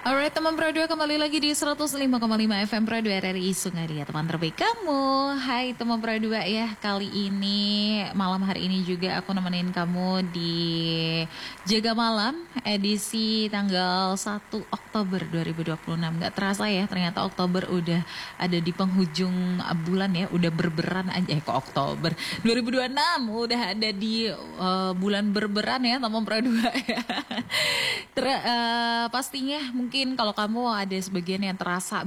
Alright teman Pro 2 kembali lagi di 105,5 FM Pro 2 RRI Sungaria, teman terbaik kamu. Hai teman Pro 2 ya, kali ini malam hari ini juga aku nemenin kamu di Jaga Malam edisi tanggal 1 Oktober 2026. Gak terasa ya, ternyata Oktober udah ada di penghujung bulan ya, udah berberan aja kok Oktober 2026 udah ada di bulan berberan ya teman Pro 2 ya. Pastinya mungkin kalau kamu ada sebagian yang terasa